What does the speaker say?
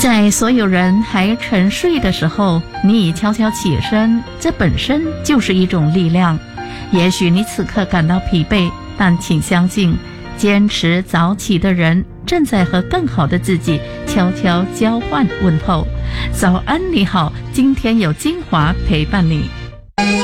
在所有人还沉睡的时候，你已悄悄起身，这本身就是一种力量。也许你此刻感到疲惫，但请相信，坚持早起的人正在和更好的自己悄悄交换问候。早安，你好，今天有精华陪伴你。